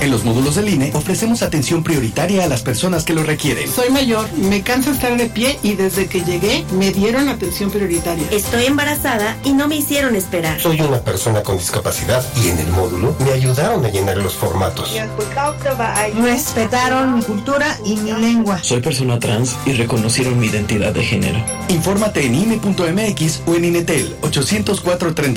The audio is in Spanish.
En los módulos del INE ofrecemos atención prioritaria a las personas que lo requieren. Soy mayor, me cansa estar de pie y desde que llegué me dieron atención prioritaria. Estoy embarazada y no me hicieron esperar. Soy una persona con discapacidad y en el módulo me ayudaron a llenar los formatos. Respetaron mi cultura y mi lengua. Soy persona trans y reconocieron mi identidad de género. Infórmate en INE.mx o en INETEL 804 30